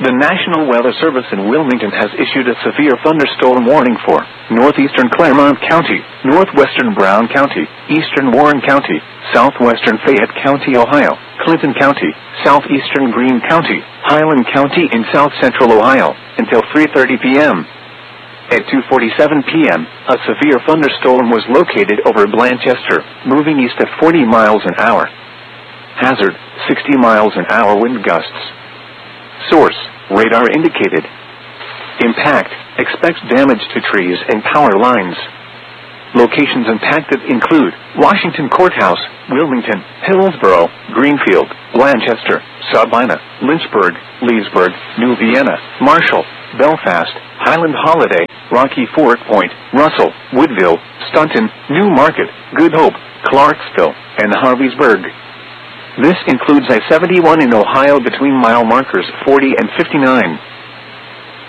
The National Weather Service in Wilmington has issued a severe thunderstorm warning for northeastern Claremont County, northwestern Brown County, eastern Warren County, southwestern Fayette County, Ohio, Clinton County, southeastern Greene County, Highland County, and south central Ohio, until 3:30 p.m. At 2:47 p.m., a severe thunderstorm was located over Blanchester, moving east at 40 miles an hour. Hazard, 60 miles an hour wind gusts. Source, radar indicated. Impact, expects damage to trees and power lines. Locations impacted include Washington Courthouse, Wilmington, Hillsborough, Greenfield, Blanchester, Sabina, Lynchburg, Leesburg, New Vienna, Marshall, Belfast, Highland Holiday, Rocky Fort Point, Russell, Woodville, Staunton, New Market, Good Hope, Clarksville, and Harveysburg. This includes I-71 in Ohio between mile markers 40 and 59.